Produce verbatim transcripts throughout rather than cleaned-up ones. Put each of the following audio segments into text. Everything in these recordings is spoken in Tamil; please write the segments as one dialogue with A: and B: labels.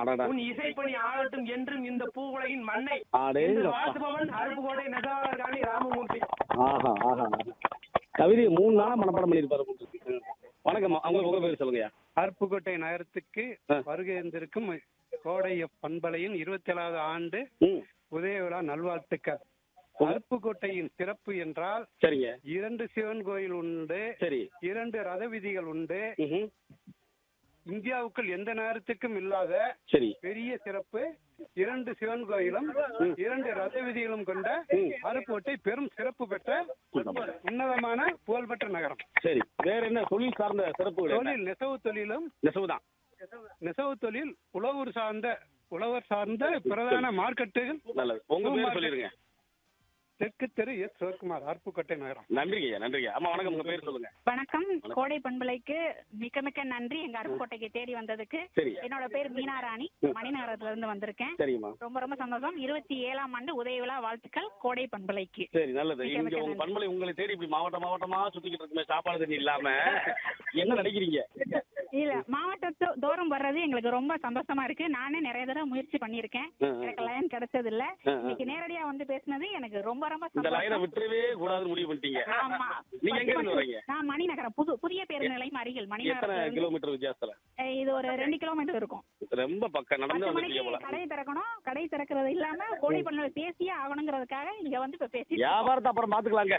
A: அடடா.
B: உன் இசைப்பணி ஆகட்டும் என்றும் இந்த பூவுலகின் மண்ணை
A: அடேங்கப்பா.
B: என்று வாழ்த்துபவன் அருப்புக்கோட்டை நெசவாளர் ராமமூர்த்தி.
A: ஆஹா ஆஹா. கவிதையை மூணு நாளா மனப்பாடம் பண்ணியிருப்பாரு. ம். வணக்கம், அவங்க உங்க பேர் சொல்லுங்கய்யா.
C: அருப்புக்கோட்டை நகரத்துக்கு
A: ஆ.
C: வருகை இருந்திருக்கும் கோடை பண்பலையின் இருபத்தி ஏழாவது ஆண்டு
A: ம்.
C: உதய விழா நல்வாழ்த்துக்கள். அருப்புக்கோட்டையின் சிறப்பு என்றால்
A: சரிங்க.
C: இரண்டு சிவன் கோயில் உண்டு,
A: சரி.
C: இரண்டு ரத வீதிகள் உண்டு.
A: ம்ஹும்.
C: இந்தியாவுக்குள் எந்த நகரத்துக்கும் இல்லாத
A: சரி.
C: பெரிய சிறப்பு இரண்டு சிவன் கோயிலும் இரண்டு ரத வீதிகளும் கொண்ட அருப்புக்கோட்டை பெரும் சிறப்பு பெற்ற உன்னதமான புகழ்பெற்ற நகரம்.
A: சரி, வேற என்ன தொழில் சார்ந்த சிறப்புகள்?
C: தொழில் நெசவு தொழிலும்
A: நெசவுதான்.
C: நெசவு தொழில் உழவர் சார்ந்த உழவர் சார்ந்த பிரதான மார்க்கெட்டுகள்.
A: நல்லது. உங்க பேர் சொல்லிருங்க.
C: தெற்கு தெரு எஸ் சிவகுமார், அருப்புக்கோட்டை நகரம்.
A: நன்றிங்க நன்றிங்க. அம்மா வணக்கம், உங்க பேர் சொல்லுங்க.
D: வணக்கம். கோடை பண்பலைக்கு மிக்க மிக்க நன்றி எங்க அருப்புக்கோட்டைக்கு தேடி வந்ததுக்கு.
A: சரி.
D: என்னோட பேர் மீனா ராணி, மணிநகரத்துல இருந்து வந்திருக்கேன்.
A: சரிம்மா.
D: ரொம்ப ரொம்ப சந்தோஷம். இருபத்தி ஏழாம் ஆண்டு உதய விழா வாழ்த்துக்கள் கோடை பண்பலைக்கு.
A: சரி, நல்லது.
D: மிக்க
A: இங்க
D: மிக்க
A: உங்க
D: நன்றி.
A: பண்பலை உங்களை தேடி இப்படி மாவட்ட மாவட்டமா சுத்திக்கிட்டு இருக்குமே, சாப்பாடு தண்ணி இல்லாம என்ன நினைக்கிறீங்க?
D: இல்ல, மாவட்டத்து தோறும் வர்றது எங்களுக்கு ரொம்ப சந்தோஷமா இருக்கு. நானே நிறைய தடவை முயற்சி பண்ணிருக்கேன், எனக்கு லைன் கிடைச்சது இல்ல. இன்னைக்கு நேரடியா வந்து பேசினது எனக்கு ரொம்ப ரொம்ப
A: இந்த லைனை
D: சந்தோஷம்.
A: விட்டுறவே கூடாதுன்னு முடிவு பண்ணிட்டீங்க.
D: ஆமா.
A: நீங்க எங்க இருந்து வரீங்க?
D: நான் மணிநகரம், புது புதிய பேருந்து நிலையம் அருகில்
A: எத்தனை
D: மணிநகரத்துல இருந்து.
A: கிலோமீட்டர் வித்தியாசத்துல?
D: அஹ் இது ஒரு ரெண்டு கிலோமீட்டர் இருக்கும்.
A: ரொம்ப பக்கம் நடந்து
D: பத்து
A: வந்துட்டீங்க
D: மணிக்கு
A: போல.
D: கடை திறக்கணும். கடை திறக்கிறது இல்லாம கோடை பண்ணல பேசியே ஆகணுங்கிறதுக்காக இங்க வந்து இப்ப பேசி
A: வியாபாரத்தை அப்புறம் பாத்துக்கலாங்க.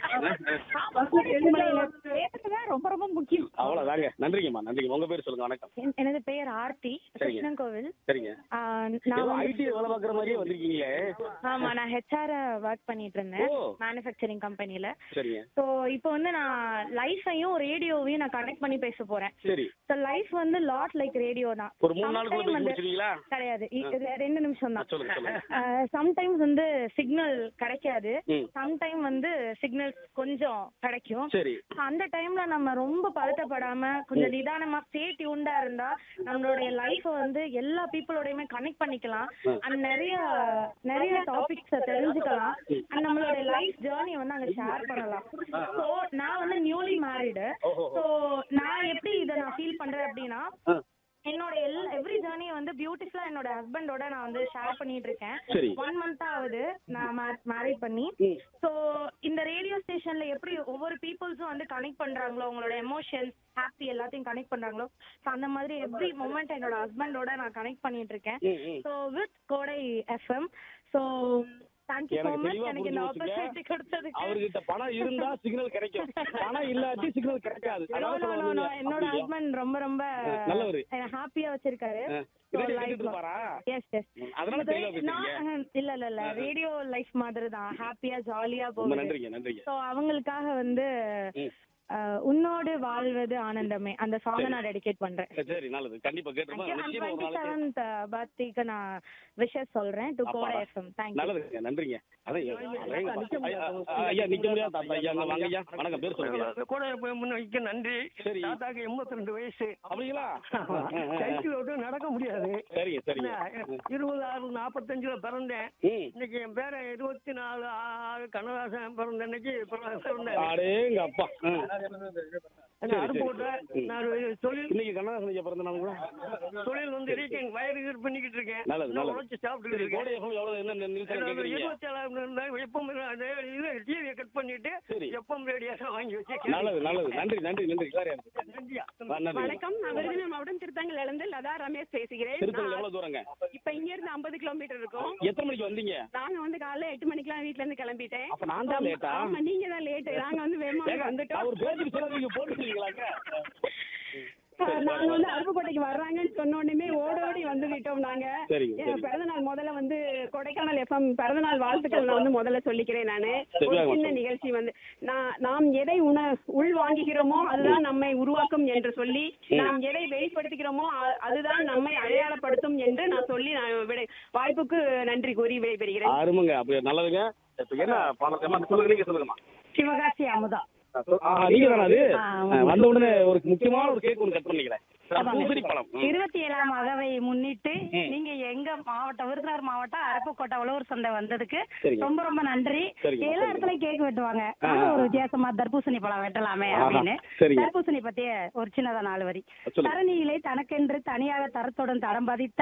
D: பேசுறதுதான் ரொம்ப ரொம்ப முக்கியம்.
A: அவ்வளவுதாங்க. நன்றிங்கம்மா நன்றிங்க. உங்க பேர் சொல்லுங்க. வணக்கம்.
E: என்- எனது பெயர் ஆர்த்தி,
A: சரிங்க.
E: கிருஷ்ணன் கோவில்.
A: சரிங்க.
E: ஆ, நான் வந்து-
A: ஐடி வேலை பாக்குற மாதிரியே வந்திருக்கீங்களே.
E: ஆமா, நான் ஹெச்ஆர் ஒர்க் பண்ணிட்டு இருந்தேன்
A: ஓ.
E: மேனுஃபேக்சரிங் கம்பெனில.
A: சரிங்க.
E: ஸோ இப்போ வந்து நான் லைஃபையும் ரேடியோவையும் நான் கனெக்ட் பண்ணி பேச போறேன்.
A: சரி.
E: ஸோ லைஃப் வந்து லாட் லைக் ரேடியோ தான்.
A: ஒரு மூணு நாளுக்குள்ள
E: Sometime
A: போய்
E: வந்து-
A: முடிச்சிருவீங்களா?
E: கிடையாது, இ- இது ரெண்டு நிமிஷம் தான்.
A: சொல்லுங்க சொல்லுங்க.
E: சம்டைம்ஸ் வந்து சிக்னல் கிடைக்காது,
A: ம்.
E: சம்டைம் வந்து சிக்னல் கொஞ்சம் கிடைக்கும்.
A: சரி.
E: அந்த டைம்ல நம்ம ரொம்ப பதட்டப்படாம கொஞ்சம் நிதானமா ஸ்டே டியூன்டா இருந்தா நம்மளுடைய லைஃப வந்து எல்லா பீப்புளோடயுமே கனெக்ட் பண்ணிக்கலாம். அண்ட் நிறைய நிறைய டாபிக்ஸ் தெரிஞ்சுக்கலாம். அண்ட் நம்மளோட லைஃப் ஜேர்னி வந்து அங்க ஷேர் பண்ணலாம். சோ நான் வந்து நியூலி மேரிடு. சோ நான் எப்படி இதை நான் ஃபீல் பண்றேன் அப்படின்னா, என்னோட எல்லா எவ்ரி ஜேர்னியை வந்து பியூட்டிஃபுல்லா என்னோட ஹஸ்பண்டோட நான் வந்து ஷேர் பண்ணிட்டு இருக்கேன்.
A: சரி.
E: ஒன் மந்த் ஆகுது நான் மேரிட் பண்ணி. சோ இந்த ரேடியோ ஸ்டேஷன்ல எப்படி ஒவ்வொரு பீப்புள்ஸும் வந்து கனெக்ட் பண்றாங்களோ, உங்களோட எமோஷன்ஸ், ஹாப்பி எல்லாத்தையும் கனெக்ட் பண்றாங்களோ, so அந்த மாதிரி எவ்ரி மொமெண்ட் என்னோட ஹஸ்பண்டோட நான் கனெக்ட் பண்ணிட்டு இருக்கேன். சோ வித் கோடை எஃப்எம். சோ தேங்க்யூ சோ
A: எனக்கு
E: மச்
A: தெளிவா
E: எனக்கு இந்த
A: புரிஞ்சு
E: ஆப்பர்ச்சுனிட்டி
A: வச்சுங்க.
E: கொடுத்ததுக்கு.
A: அவர்கிட்ட பணம் இருந்தா சிக்னல் கிடைக்கும், பணம் இல்லாட்டி சிக்னல் கிடைக்காது.
E: No,
A: அதான்
E: no,
A: சொல்ல
E: no, no.
A: வந்தீங்க.
E: என்னோட
A: அப்படியா?
E: ஹஸ்பண்ட் ரொம்ப ரொம்ப
A: நல்லவரு.
E: ஹாப்பியா வச்சிருக்காரு.
A: ரேடியோ கேட்டுட்டு இருப்பாரா?
E: S S.
A: அதனால தெளிவா பேசுறீங்க.
E: இல்ல இல்ல இல்ல ரேடியோ லைஃப் மாதிரி தான், ஹாப்பியா ஜாலியா
A: ரொம்ப
E: போகுது.
A: நன்றிங்க நன்றிங்க.
E: சோ அவங்களுக்காக வந்து
A: ம்.
E: அஹ், உன்னோடு வாழ்வது ஆனந்தமே அந்த சாங் நான் டெடிகேட் பண்றேன்.
A: சரி, நல்லது. கண்டிப்பா கேட்டுருப்போம். நிச்சயமா ஒரு
E: டுவெண்ட்டி
A: நாளைக்கு.
E: செவன்த் பர்த்டேக்கு நான் விஷஸ் சொல்றேன் டு கோடை எஃப்எம். தேங்க்யூ.
A: நல்லதுங்க நன்றிங்க. அதான் ஐயா, ஐயா நிக்க முடியாது தாத்தா. ஐயா அங்க வாங்க ஐயா. வணக்கம், பேர் சொல்லுங்க.
B: கூட முன்வைக்க நன்றி.
A: சரி.
B: தாத்தாக்கு எண்பத்தி ரெண்டு வயசு.
A: அப்படிங்களா?
B: சைக்கிள் ஓட்டு நடக்க முடியாது.
A: சரிங்க சரிங்க.
B: இருபது ஆறு நாற்பத்தஞ்சுல பிறந்தேன்.
A: ம்.
B: இன்னைக்கு என் பேர இருபத்தி நாலு ஆறு கண்ணதாசன் பிறந்த அன்னைக்கு பிறந்தேன்.
A: அடேங்க அப்பா. ம். சரி,
B: அருப்புக்கோட்டை.
A: சரி.
B: நான் ஒரு தொழில்
A: இன்னைக்கு கண்ணதாசன் ஐயா பிறந்த நாள் கூட.
B: தொழில் வந்து ரீட்டிங் வயர் இது பண்ணிக்கிட்டு இருக்கேன்.
A: நல்லது,
B: இன்னும்
A: நல்லது.
B: உழைச்சு சாப்பிட்டு
A: சரி,
B: இருக்கேன்.
A: கோடை எஃப்எம் எவ்வளவு என்ன நிமிஷம் கேக்குறீங்க?
B: இருபத்தி ஏழாம் எப்பவும் இது டிவியை கட் பண்ணிட்டு
A: சரி.
B: எப்பவும் ரேடியோ வாங்கி வச்சு
A: நல்லது நல்லது. நன்றி நன்றி நன்றி. சார்
B: நன்றியா.
A: நன்றி.
D: வணக்கம். நான் விருதுநகர் மாவட்டம் திருத்தங்கல்ல இருந்து லதா ரமேஷ் பேசுகிறேன்.
A: திருத்தணி எவ்வளவு தூரங்க?
D: இப்ப இங்க இருந்து ஐம்பது கிலோமீட்டர் இருக்கும்.
A: எத்தனை மணிக்கு வந்தீங்க?
D: நாங்க வந்து காலைல எட்டு மணிக்கெல்லாம் வீட்ல இருந்து கிளம்பிட்டேன்.
A: அப்ப நான் தான் லேட்டா?
D: ஆமா, நீங்க தான் லேட். நாங்க வந்து வேகமா
A: ஏங்க,
D: வந்துட்டோம்.
A: அவர் பேச்சுக்கு சொல்ல நீங்க போட்டுருக்கீங்களாங்க?
D: நாங்க வந்து அருப்புக்கோட்டைக்கு வர்றாங்கன்னு சொன்ன உடனே ஓடோடி வந்து விட்டோம் நாங்க.
A: சரிங்க,
D: என்
A: சரிங்க.
D: பிறந்த நாள் முதல்ல வந்து கொடைக்கானல் எஃப்எம் பிறந்த நாள் வாழ்த்துக்கள் நான் வந்து முதல்ல சொல்லிக்கிறேன். நானு
A: சரி,
D: ஒரு
A: வாங்க,
D: சின்ன
A: சொல்லுங்க.
D: நிகழ்ச்சி வந்து நான் நாம் எதை உண உள் வாங்குகிறோமோ அதுதான் நம்மை உருவாக்கும் என்று சொல்லி, நாம் எதை வெளிப்படுத்துகிறோமோ அ- அதுதான் நம்மை அடையாளப்படுத்தும் என்று நான் சொல்லி நான் விடை வாய்ப்புக்கு நன்றி கூறி விடைபெறுகிறேன்.
A: அருமைங்க. அப்படி நல்லதுங்க. இப்ப என்ன பாடம் சொல்லுங்க, நீங்க சொல்லுங்கம்மா.
E: சிவகாசி அமுதா.
A: ஆ, நீங்க தானே அது?
E: ஆ,
A: ஆ, வந்த உடனே ஒரு முக்கியமான ஒரு கேக் ஒன்று கட் பண்ணிக்கிறேன். பூசணி பழம். ம்.
E: இருபத்தி ஏழாம் அகவை முன்னிட்டு
A: ம்.
E: நீங்க எங்க மாவட்டம் விருதுநகர் மாவட்டம் அருப்புக்கோட்டை உழவர் சந்தை வந்ததுக்கு
A: சரிங்க.
E: ரொம்ப ரொம்ப நன்றி.
A: சரிங்க,
E: எல்லா
A: சரிங்க.
E: இடத்துலயும் கேக் வெட்டுவாங்க,
A: ஆ,
E: ஆனா
A: ஆ.
E: ஒரு வித்தியாசமா தர்பூசணி பழம் வெட்டலாமே
A: ஆஹா,
E: அப்படின்னு.
A: சரிங்க.
E: தர்பூசணி பத்திய ஒரு சின்னதா நாலு வரி.
A: சொல்லுங்க.
E: தரணியிலே தனக்கென்று தனியாக தரத்துடன் தடம் பதித்த